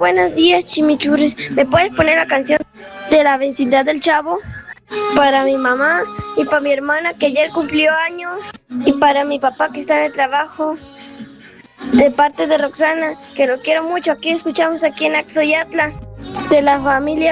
buenos días, Chimichurris. ¿Me puedes poner la canción de la vecindad del Chavo? Para mi mamá y para mi hermana que ayer cumplió años y para mi papá que está en el trabajo. De parte de Roxana, que lo quiero mucho. Aquí escuchamos aquí en Axoyatla, de la familia